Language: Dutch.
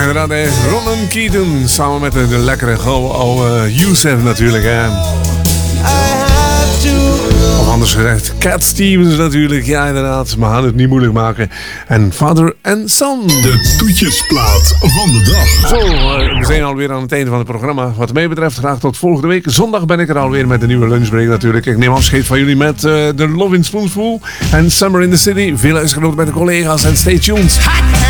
inderdaad, Ronan Keaton samen met de lekkere gouden oude Youssef natuurlijk. Of anders gezegd, Cat Stevens natuurlijk. Ja, inderdaad. We gaan het niet moeilijk maken. En Father and Son. De toetjesplaat van de dag. Zo, we zijn alweer aan het einde van het programma. Wat mij betreft graag tot volgende week. Zondag ben ik er alweer met de nieuwe lunchbreak natuurlijk. Ik neem afscheid van jullie met de Lovin' Spoonful en Summer in the City. Veel uitgenodigd bij de collega's en stay tuned.